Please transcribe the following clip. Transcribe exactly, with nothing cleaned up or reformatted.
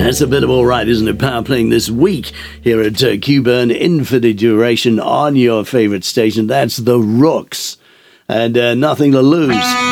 That's a bit of all right, isn't it? Power playing this week here at uh, Q-Burn, Infinite Duration on your favourite station. That's The Rooks. And uh, Nothing to Lose.